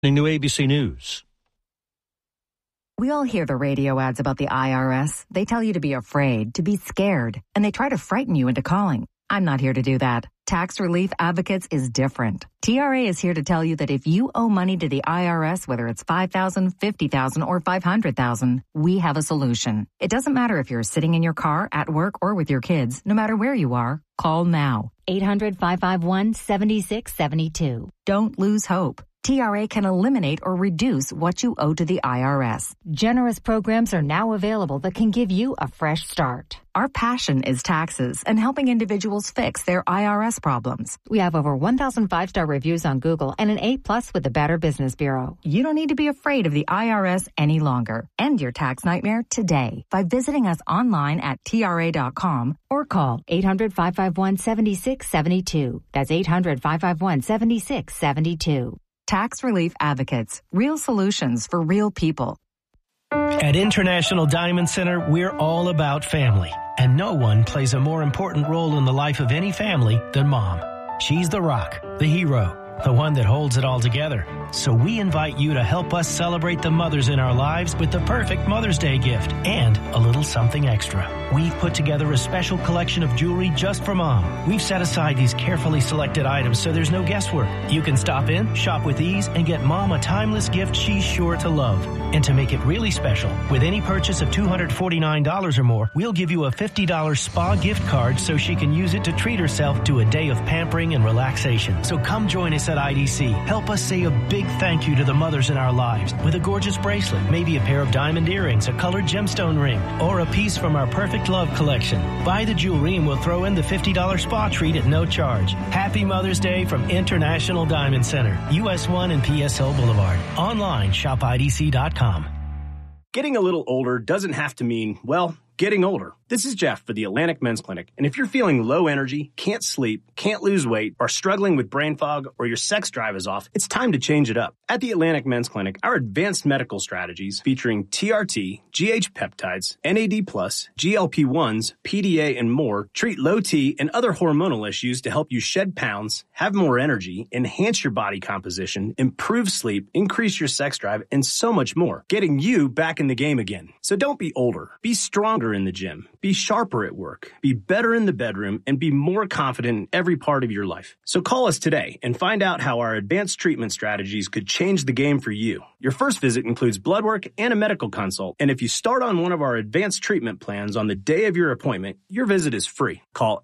New ABC News. We all hear the radio ads about the IRS. They tell you to be afraid, to be scared, and they try to frighten you into calling. I'm not here to do that. Tax Relief Advocates is different. TRA is here to tell you that if you owe money to the IRS, whether it's $5,000, $50,000, or $500,000, we have a solution. It doesn't matter if you're sitting in your car, at work, or with your kids. No matter where you are, call now. 800-551-7672. Don't lose hope. TRA can eliminate or reduce what you owe to the IRS. Generous programs are now available that can give you a fresh start. Our passion is taxes and helping individuals fix their IRS problems. We have over 1,000 5-star reviews on Google and an A+ with the Better Business Bureau. You don't need to be afraid of the IRS any longer. End your tax nightmare today by visiting us online at TRA.com or call 800-551-7672. That's 800-551-7672. Tax Relief Advocates. Real solutions for real people. At International Diamond Center, we're all about family. And no one plays a more important role in the life of any family than Mom. She's the rock, the hero, the one that holds it all together. So we invite you to help us celebrate the mothers in our lives with the perfect Mother's Day gift and a little something extra. We've put together a special collection of jewelry just for Mom. We've set aside these carefully selected items so there's no guesswork. You can stop in, shop with ease, and get Mom a timeless gift she's sure to love. And to make it really special, with any purchase of $249 or more, we'll give you a $50 spa gift card so she can use it to treat herself to a day of pampering and relaxation. So come join us at IDC. Help us say a big thank you to the mothers in our lives with a gorgeous bracelet, maybe a pair of diamond earrings, a colored gemstone ring, or a piece from our Perfect Love collection. Buy the jewelry and we'll throw in the $50 spa treat at no charge. Happy Mother's Day from International Diamond Center, US 1 and PSO Boulevard. Online, shopidc.com. Getting a little older doesn't have to mean, well, getting older. This is Jeff for the Atlantic Men's Clinic, and if you're feeling low energy, can't sleep, can't lose weight, are struggling with brain fog, or your sex drive is off, it's time to change it up. At the Atlantic Men's Clinic, our advanced medical strategies featuring TRT, GH peptides, NAD+, GLP-1s, PDA, and more treat low T and other hormonal issues to help you shed pounds, have more energy, enhance your body composition, improve sleep, increase your sex drive, and so much more, getting you back in the game again. So don't be older. Be stronger in the gym. Be sharper at work, be better in the bedroom, and be more confident in every part of your life. So call us today and find out how our advanced treatment strategies could change the game for you. Your first visit includes blood work and a medical consult, and if you start on one of our advanced treatment plans on the day of your appointment, your visit is free. Call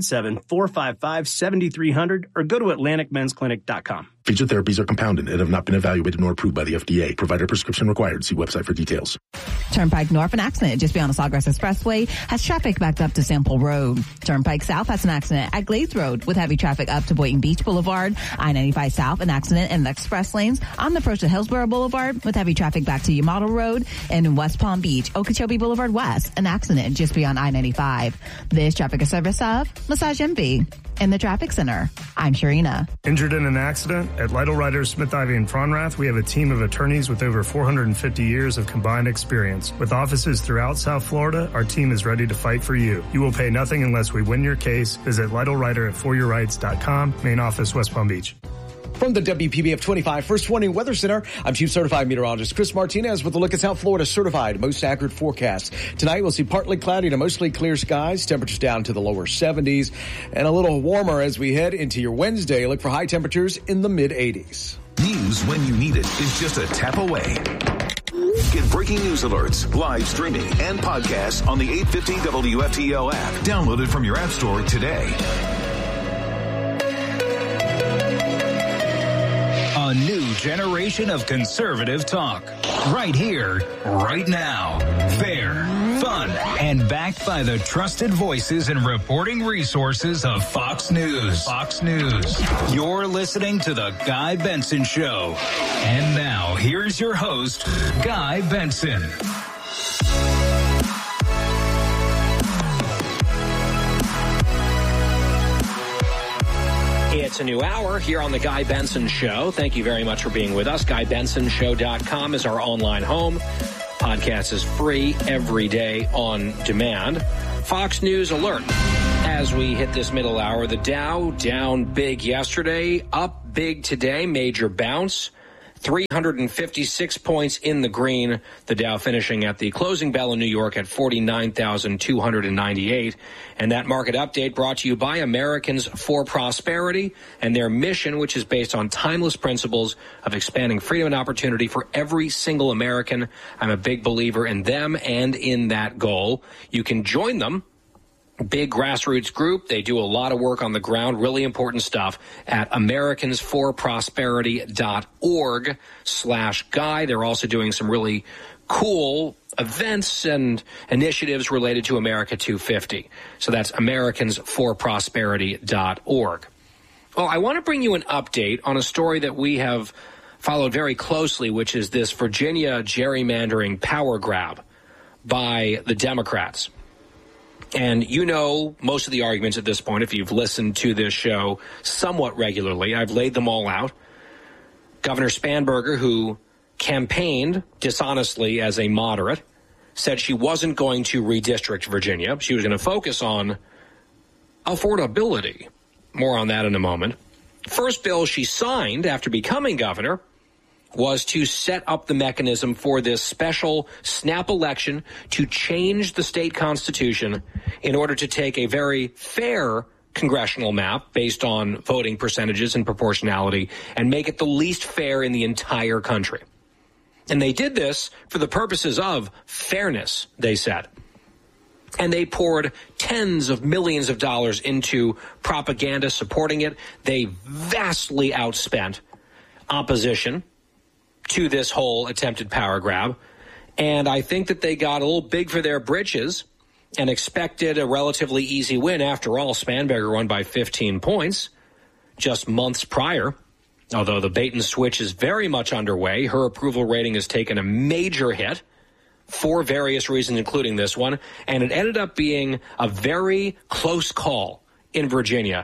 877-455-7300 or go to AtlanticMen'sClinic.com. Featured therapies are compounded and have not been evaluated nor approved by the FDA. Provider prescription required. See website for details. Turnpike North, an accident just beyond the Sawgrass Expressway has traffic backed up to Sample Road. Turnpike South has an accident at Glades Road with heavy traffic up to Boynton Beach Boulevard. I-95 South, an accident in the express lanes on the approach to Hillsborough Boulevard with heavy traffic back to Yamato Road. And in West Palm Beach, Okeechobee Boulevard West, an accident just beyond I-95. This traffic is service of Massage Envy. In the traffic center, I'm Sharina. Injured in an accident? At Lytle Writers, Smith, Ivy, and Fronrath, we have a team of attorneys with over 450 years of combined experience. With offices throughout South Florida, our team is ready to fight for you. You will pay nothing unless we win your case. Visit Lytle Writer at foryourrights.com. Main office, West Palm Beach. From the WPBF 25 First Warning Weather Center, I'm Chief Certified Meteorologist Chris Martinez with a look at South Florida's certified most accurate forecast. Tonight we'll see partly cloudy to mostly clear skies, temperatures down to the lower 70s, and a little warmer as we head into your Wednesday. Look for high temperatures in the mid-80s. News when you need it is just a tap away. Get breaking news alerts, live streaming, and podcasts on the 850 WFTL app. Download it from your app store today. A new generation of conservative talk. Right here, right now. Fair, fun, and backed by the trusted voices and reporting resources of Fox News. Fox News. You're listening to The Guy Benson Show. And now, here's your host, Guy Benson. It's a new hour here on The Guy Benson Show. Thank you very much for being with us. GuyBensonShow.com is our online home. Podcast is free every day on demand. Fox News alert. As we hit this middle hour, the Dow down big yesterday, up big today, major bounce. 356 points in the green. The Dow finishing at the closing bell in New York at 49,298. And that market update brought to you by Americans for Prosperity and their mission, which is based on timeless principles of expanding freedom and opportunity for every single American. I'm a big believer in them and in that goal. You can join them. Big grassroots group. They do a lot of work on the ground, really important stuff at americansforprosperity.org/guy. They're also doing some really cool events and initiatives related to America 250. So that's americansforprosperity.org. Well, I want to bring you an update on a story that we have followed very closely, which is this Virginia gerrymandering power grab by the Democrats. And you know most of the arguments at this point if you've listened to this show somewhat regularly. I've laid them all out. Governor Spanberger, who campaigned dishonestly as a moderate, said she wasn't going to redistrict Virginia. She was going to focus on affordability. More on that in a moment. First bill she signed after becoming governor was to set up the mechanism for this special snap election to change the state constitution in order to take a very fair congressional map based on voting percentages and proportionality and make it the least fair in the entire country. And they did this for the purposes of fairness, they said. And they poured tens of millions of dollars into propaganda supporting it. They vastly outspent opposition to this whole attempted power grab. And I think that they got a little big for their britches and expected a relatively easy win. After all, Spanberger won by 15 points just months prior. Although the bait and switch is very much underway, her approval rating has taken a major hit for various reasons, including this one. And it ended up being a very close call in Virginia.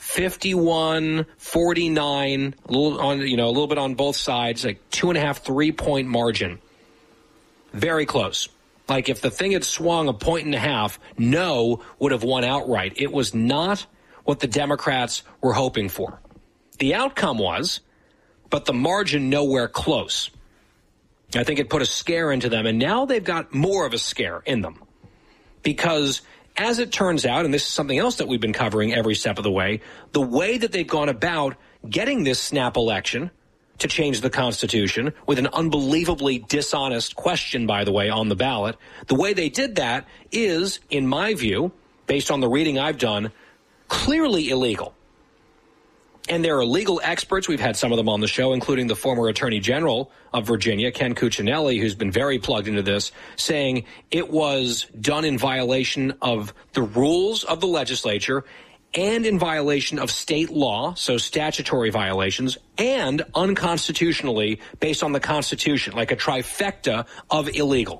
51-49, a little bit on both sides, like 2.5, 3-point margin. Very close. Like if the thing had swung 1.5, no would have won outright. It was not what the Democrats were hoping for. The outcome was, but the margin nowhere close. I think it put a scare into them, and now they've got more of a scare in them. Because as it turns out, and this is something else that we've been covering every step of the way that they've gone about getting this snap election to change the Constitution with an unbelievably dishonest question, by the way, on the ballot, the way they did that is, in my view, based on the reading I've done, clearly illegal. And there are legal experts, we've had some of them on the show, including the former Attorney General of Virginia, Ken Cuccinelli, who's been very plugged into this, saying it was done in violation of the rules of the legislature and in violation of state law, so statutory violations, and unconstitutionally based on the Constitution, like a trifecta of illegal.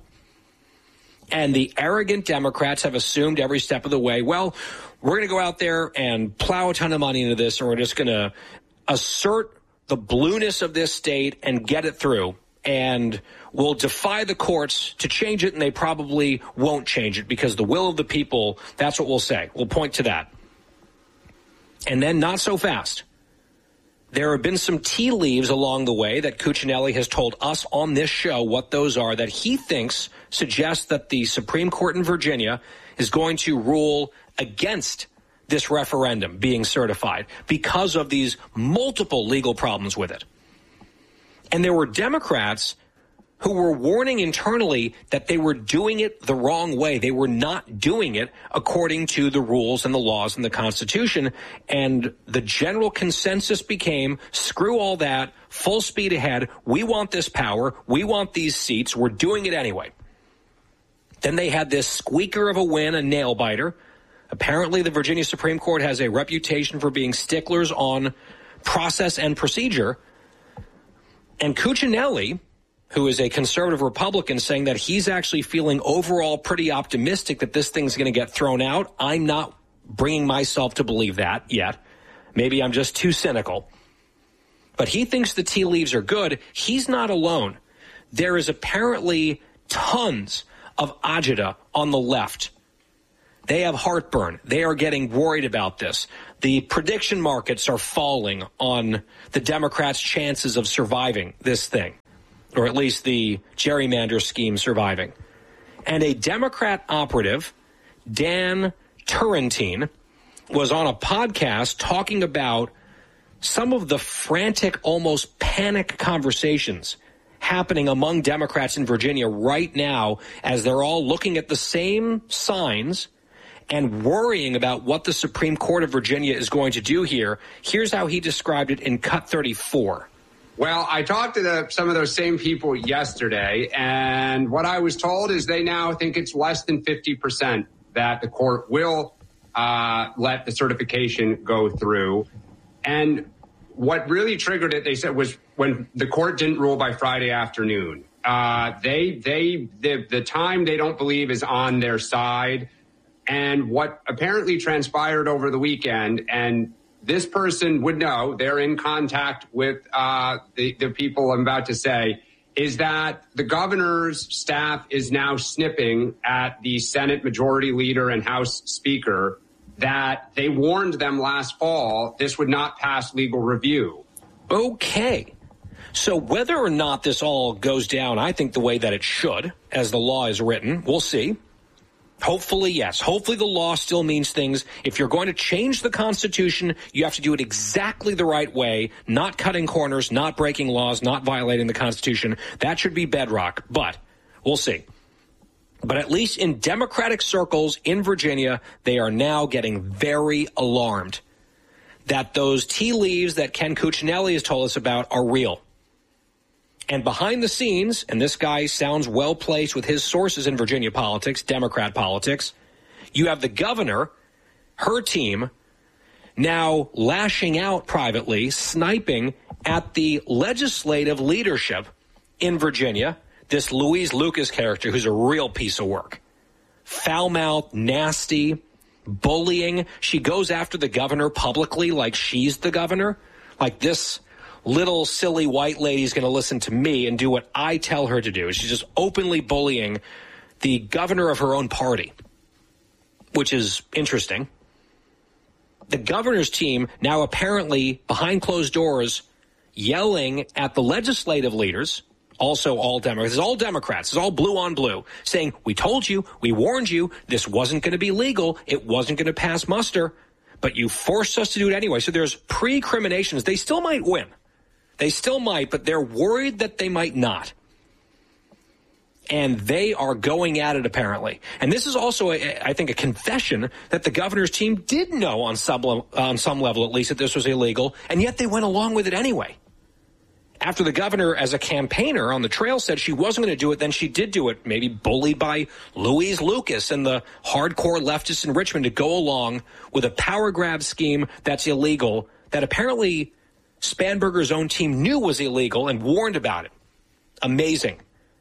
And the arrogant Democrats have assumed every step of the way, well, we're going to go out there and plow a ton of money into this, and we're just going to assert the blueness of this state and get it through. And we'll defy the courts to change it, and they probably won't change it because the will of the people, that's what we'll say. We'll point to that. And then not so fast. There have been some tea leaves along the way that Cuccinelli has told us on this show what those are that he thinks suggest that the Supreme Court in Virginia is going to rule against this referendum being certified because of these multiple legal problems with it. And there were Democrats who were warning internally that they were doing it the wrong way. They were not doing it according to the rules and the laws and the Constitution. And the general consensus became, screw all that, full speed ahead. We want this power. We want these seats. We're doing it anyway. Then they had this squeaker of a win, a nail biter. Apparently, the Virginia Supreme Court has a reputation for being sticklers on process and procedure. And Cuccinelli, who is a conservative Republican, saying that he's actually feeling overall pretty optimistic that this thing's going to get thrown out. I'm not bringing myself to believe that yet. Maybe I'm just too cynical. But he thinks the tea leaves are good. He's not alone. There is apparently tons of agita on the left. They have heartburn. They are getting worried about this. The prediction markets are falling on the Democrats' chances of surviving this thing, or at least the gerrymander scheme surviving. And a Democrat operative, Dan Turrentine, was on a podcast talking about some of the frantic, almost panic conversations happening among Democrats in Virginia right now as they're all looking at the same signs and worrying about what the Supreme Court of Virginia is going to do here. Here's how he described it in Cut 34. Well, I talked to some of those same people yesterday, and what I was told is they now think it's less than 50% that the court will let the certification go through. And what really triggered it, they said, was when the court didn't rule by Friday afternoon. The time they don't believe is on their side. And what apparently transpired over the weekend, and this person would know, they're in contact with the people I'm about to say, is that the governor's staff is now snipping at the Senate Majority Leader and House Speaker that they warned them last fall this would not pass legal review. Okay. So whether or not this all goes down, I think the way that it should, as the law is written, we'll see. Hopefully, yes. Hopefully the law still means things. If you're going to change the Constitution, you have to do it exactly the right way, not cutting corners, not breaking laws, not violating the Constitution. That should be bedrock, but we'll see. But at least in Democratic circles in Virginia, they are now getting very alarmed that those tea leaves that Ken Cuccinelli has told us about are real. And behind the scenes, and this guy sounds well-placed with his sources in Virginia politics, Democrat politics, you have the governor, her team, now lashing out privately, sniping at the legislative leadership in Virginia, this Louise Lucas character who's a real piece of work. Foul-mouthed, nasty, bullying. She goes after the governor publicly like she's the governor, like this little silly white lady's going to listen to me and do what I tell her to do. She's just openly bullying the governor of her own party, which is interesting. The governor's team now apparently behind closed doors yelling at the legislative leaders, also all Democrats. It's all Democrats. It's all blue on blue, saying, we told you, we warned you, this wasn't going to be legal. It wasn't going to pass muster, but you forced us to do it anyway. So there's pre-criminations. They still might win. They still might, but they're worried that they might not. And they are going at it, apparently. And this is also, I think, a confession that the governor's team did know on some level, at least, that this was illegal, and yet they went along with it anyway. After the governor, as a campaigner on the trail, said she wasn't going to do it, then she did do it, maybe bullied by Louise Lucas and the hardcore leftists in Richmond to go along with a power grab scheme that's illegal, that apparently Spanberger's own team knew was illegal and warned about it. Amazing.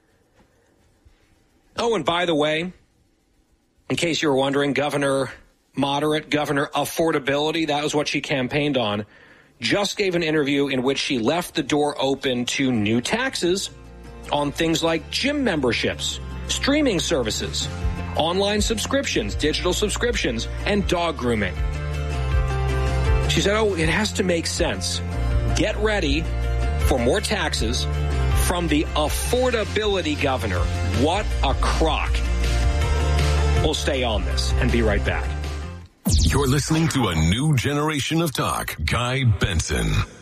Oh, and by the way, in case you were wondering, Governor Moderate, Governor Affordability, that was what she campaigned on, just gave an interview in which she left the door open to new taxes on things like gym memberships, streaming services, online subscriptions, digital subscriptions, and dog grooming. She said, it has to make sense. Get ready for more taxes from the affordability governor. What a crock. We'll stay on this and be right back. You're listening to a new generation of talk. Guy Benson.